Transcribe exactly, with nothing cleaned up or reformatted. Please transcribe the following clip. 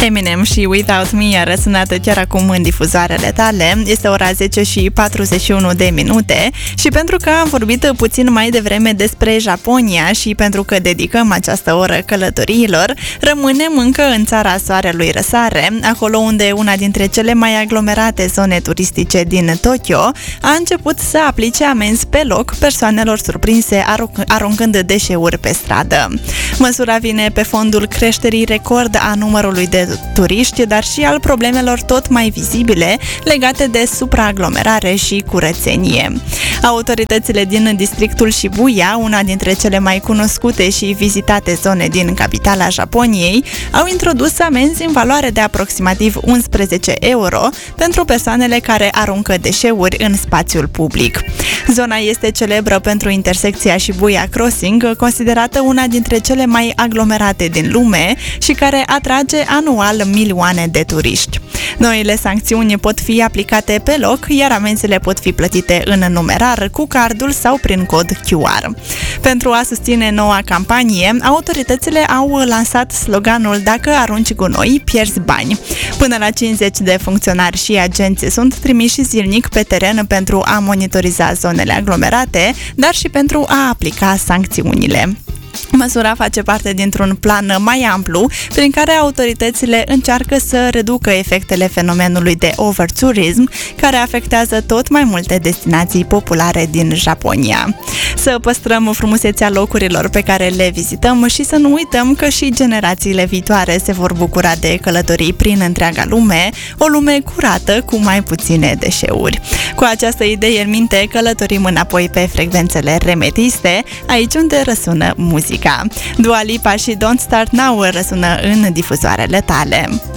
Eminem și Without Me a răsunat chiar acum în difuzoarele tale. Este ora zece și patruzeci și unu de minute și pentru că am vorbit puțin mai devreme despre Japonia și pentru că dedicăm această oră călătoriilor, rămânem încă în țara soarelui răsare, acolo unde una dintre cele mai aglomerate zone turistice din Tokyo a început să aplice amenzi pe loc persoanelor surprinse aruncând deșeuri pe stradă. Măsura vine pe fondul creșterii record a numărului de turiști, dar și al problemelor tot mai vizibile legate de supraaglomerare și curățenie. Autoritățile din districtul Shibuya, una dintre cele mai cunoscute și vizitate zone din capitala Japoniei, au introdus amenzi în valoare de aproximativ unsprezece euro pentru persoanele care aruncă deșeuri în spațiul public. Zona este celebră pentru intersecția Shibuya Crossing, considerată una dintre cele mai aglomerate din lume și care atrage anual milioane de turiști. Noile sancțiuni pot fi aplicate pe loc, iar amenzile pot fi plătite în numerar, cu cardul sau prin cod Q R. Pentru a susține noua campanie, autoritățile au lansat sloganul "Dacă arunci gunoi, pierzi bani". Până la cincizeci de funcționari și agenți sunt trimiși zilnic pe teren pentru a monitoriza zonele aglomerate, dar și pentru a aplica sancțiunile. Măsura face parte dintr-un plan mai amplu, prin care autoritățile încearcă să reducă efectele fenomenului de overtourism, care afectează tot mai multe destinații populare din Japonia. Să păstrăm frumusețea locurilor pe care le vizităm și să nu uităm că și generațiile viitoare se vor bucura de călătorii prin întreaga lume, o lume curată cu mai puține deșeuri. Cu această idee în minte, călătorim înapoi pe frecvențele remetiste, aici unde răsună muzica. Dua Lipa și Don't Start Now răsună în difuzoarele tale.